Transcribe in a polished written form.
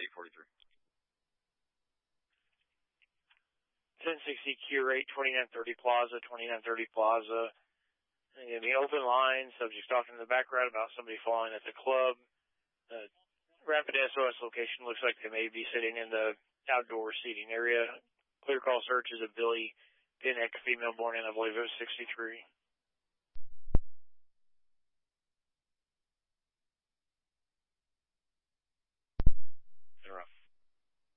843. 1060 Q rate, 2930 Plaza, 2930 Plaza. And the open line, subject talking in the background about somebody falling at the club. Rapid SOS location looks like they may be sitting in the outdoor seating area. Clear call search is a Billy Pinnock, female born in, I believe it was 63.